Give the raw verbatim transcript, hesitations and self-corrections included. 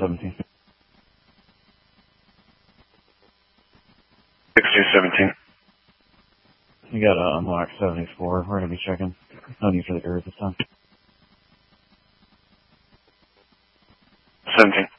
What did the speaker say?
seventeen. six two seventeen. You got a unlock seventy-four. We're going to be checking. No need for the girth this time. seventeen.